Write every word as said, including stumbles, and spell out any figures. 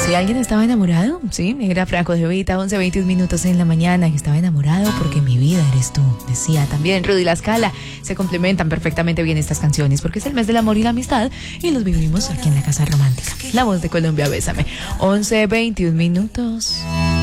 Si alguien estaba enamorado, sí, era Franco de Vita, once veintiún minutos en la mañana, y estaba enamorado porque mi vida eres tú, decía también Rudy La Scala. Se complementan perfectamente bien estas canciones porque es el mes del amor y la amistad y los vivimos aquí en la Casa Romántica. La Voz de Colombia, bésame. once veintiún minutos.